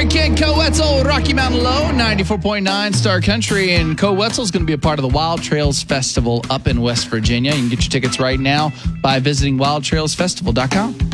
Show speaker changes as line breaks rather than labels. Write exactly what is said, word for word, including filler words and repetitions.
and Ken Coetzel, Rocky Mountain Low, ninety-four point nine Star Country. And Coetzel is going to be a part of the Wild Trails Festival up in West Virginia. You can get your tickets right now by visiting wild trails festival dot com.